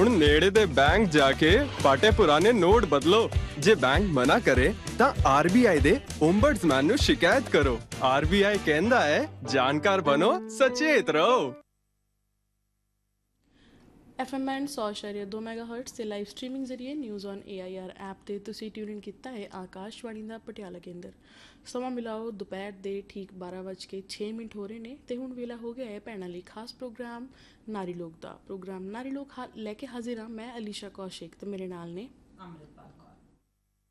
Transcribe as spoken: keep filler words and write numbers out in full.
ਹੁਣ ਨੇੜੇ ਦੇ ਬੈਂਕ ਜਾ ਕੇ ਪਾਟੇ ਪੁਰਾਣੇ ਨੋਟ ਬਦਲੋ। ਜੇ ਬੈਂਕ ਮਨਾ ਕਰੇ ਤਾਂ ਆਰਬੀਆਈ ਦੇ ਓਮਬਡਸਮੈਨ ਨੂੰ ਸ਼ਿਕਾਇਤ ਕਰੋ। ਆਰਬੀਆਈ ਕਹਿੰਦਾ ਹੈ, ਜਾਣਕਾਰ ਬਣੋ, ਸਚੇਤ ਰਹੋ। ਐਫ ਐਮ ਐਂਡ ਸੌ ਇਸ਼ਾਰੀਆ ਦੋ ਮੈਗਾ ਹਰਟਸ ਤੇ ਲਾਈਵ ਸਟਰੀਮਿੰਗ ਜ਼ਰੀਏ news on A I R app 'ਤੇ ਤੁਸੀਂ ਟਿਊਨ ਇਨ ਕੀਤਾ ਹੈ ਆਕਾਸ਼ਵਾਣੀ ਦਾ ਪਟਿਆਲਾ ਕੇਂਦਰ। ਸਮਾਂ ਮਿਲਾਓ ਦੁਪਹਿਰ ਦੇ ਠੀਕ ਬਾਰਾਂ ਵੱਜ ਕੇ ਛੇ ਮਿੰਟ ਹੋ ਰਹੇ ਨੇ ਅਤੇ ਹੁਣ ਵੇਲਾ ਹੋ ਗਿਆ ਹੈ ਭੈਣਾਂ ਲਈ ਖਾਸ ਪ੍ਰੋਗਰਾਮ ਨਾਰੀ ਲੋਕ ਦਾ। ਪ੍ਰੋਗਰਾਮ ਨਾਰੀ ਲੋਕ ਹਾ ਲੈ ਕੇ ਹਾਜ਼ਰ ਹਾਂ ਮੈਂ ਅਲੀਸ਼ਾ ਕੌਸ਼ਿਕ ਅਤੇ ਮੇਰੇ ਨਾਲ ਨੇ ਅੰਮ੍ਰਿਤਪਾਲ।